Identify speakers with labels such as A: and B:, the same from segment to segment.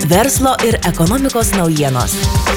A: Verslo ir ekonomikos naujienos.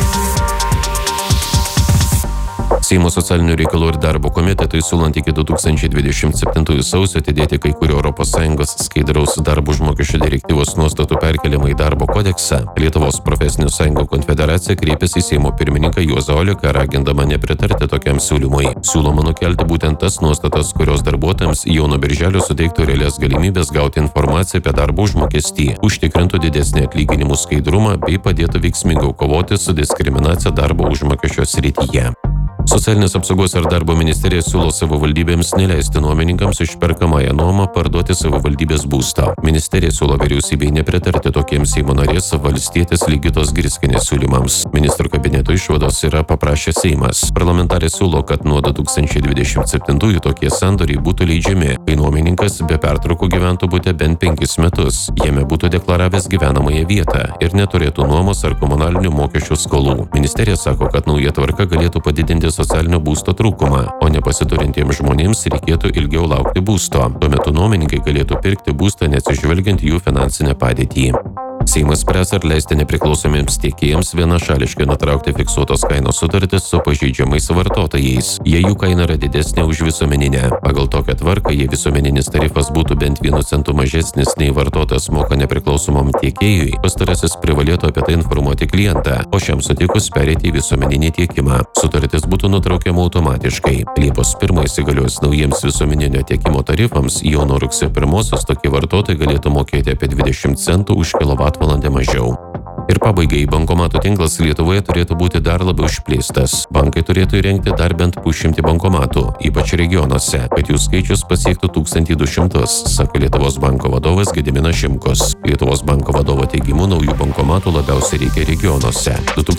B: Seimo socialinių reikalų ir darbo komitetui siūlant iki 2027 sausio atidėti kai kurių ES skaidraus darbo užmokesčio direktyvos nuostatų perkeliamą į darbo kodeksą, Lietuvos profesinių sąjungų konfederacija kreipėsi į Seimo pirmininką Juozą Oleką, ragindama nepritarti tokiam siūlymui. Siūloma nukelti būtent tas nuostatas, kurios darbuotojams jau nuo birželio suteiktų realias galimybės gauti informaciją apie darbo užmokestį, užtikrintų didesnį atlyginimų skaidrumą bei padėtų veiksmingiau kovoti su diskriminacija darbo užmokesčio srityje. Socialinės apsaugos ir darbo ministerija siūlo savivaldybėms neleisti nuomininkams išperkamąją nuomą parduoti savivaldybės būstą. Ministerija siūlo vyriausybei nepritarti tokiems Seimo narės valstietės Ligitos Grickienės siūlymams. Ministro kabineto išvados yra paprašę Seimas. Parlamentarė siūlo, kad nuo 2027 tokie sandoriai būtų leidžiami, kai nuomininkas be pertraukų gyventų bute bent 5 metus, jame būtų deklaravęs gyvenamąją vietą ir neturėtų nuomos ar komunalinių mokesčių skolų. Ministerija sako, kad nauja tvarka galėtų padidinti socialinio būsto trūkumą, o nepasiturintiems žmonėms reikėtų ilgiau laukti būsto. Tuo metu nuomininkai galėtų pirkti būstą neatsižvelgiant jų finansinę padėtį. Seimas spręs ar leisti nepriklausomiems tiekėjams vienašališkai nutraukti fiksuotos kainos sutartis su pažeidžiamais vartotojais, jei jų kaina yra didesnė už visuomeninę. Pagal tokią tvarką, jei visuomeninis tarifas būtų bent 1 centu mažesnis nei vartotojas moka nepriklausomam tiekėjui, pastarasis privalėtų apie tai informuoti klientą, o šiam sutikus pereiti į visuomeninį tiekimą. Sutartis būtų nutraukiama automatiškai. Liepos 1 įsigaliojus naujiems visuomeninio tiekimo tarifams, jau nuo rugsėjo 1 tokie vartotojai galėtų mokėti apie 20 centų už kilovatvalandę mažiau. Ir pabaigai, bankomatų tinklas Lietuvoje turėtų būti dar labiau išplėstas. Bankai turėtų įrengti dar bent 100 bankomatų, ypač regionuose, kad jų skaičius pasiektų 1200, sako Lietuvos banko vadovas Gediminas Šimkus. Lietuvos banko vadovo teigimu, naujų bankomatų labiausiai reikia regionuose.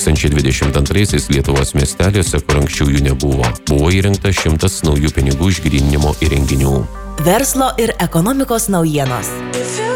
B: 2022 Lietuvos miesteliuose, kur anksčiau jų nebuvo, buvo įrengta 100 naujų pinigų išgryninimo įrenginių.
A: Verslo ir ekonomikos naujienos.